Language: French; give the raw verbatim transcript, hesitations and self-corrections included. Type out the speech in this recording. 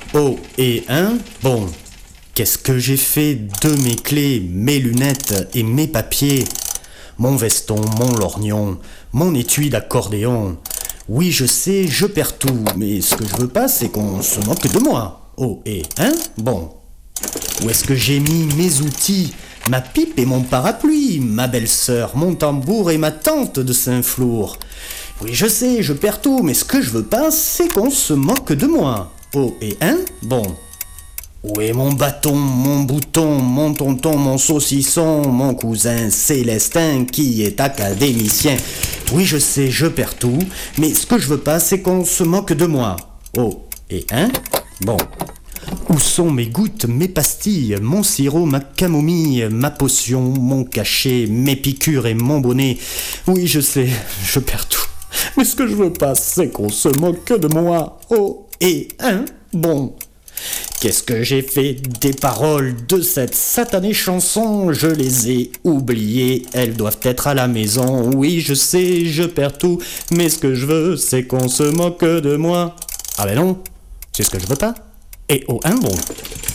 Oh, et un, bon, qu'est-ce que j'ai fait de mes clés, mes lunettes et mes papiers? Mon veston, mon lorgnon, mon étui d'accordéon. Oui, je sais, je perds tout, mais ce que je veux pas, c'est qu'on se moque de moi. Oh, et un, bon. Où est-ce que j'ai mis mes outils, ma pipe et mon parapluie, ma belle-sœur, mon tambour et ma tante de Saint-Flour? Oui, je sais, je perds tout, mais ce que je veux pas, c'est qu'on se moque de moi. Oh, et un, bon. Où est mon bâton, mon bouton, mon tonton, mon saucisson, mon cousin Célestin qui est académicien? Oui, je sais, je perds tout, mais ce que je veux pas, c'est qu'on se moque de moi. Oh, et un, bon. Où sont mes gouttes, mes pastilles, mon sirop, ma camomille, ma potion, mon cachet, mes piqûres et mon bonnet? Oui, je sais, je perds tout. Mais ce que je veux pas, c'est qu'on se moque de moi. Oh, et un, bon. Qu'est-ce que j'ai fait des paroles de cette satanée chanson? Je les ai oubliées, elles doivent être à la maison. Oui, je sais, je perds tout, mais ce que je veux, c'est qu'on se moque de moi. Ah ben non, c'est ce que je veux pas. Et oh, un bon.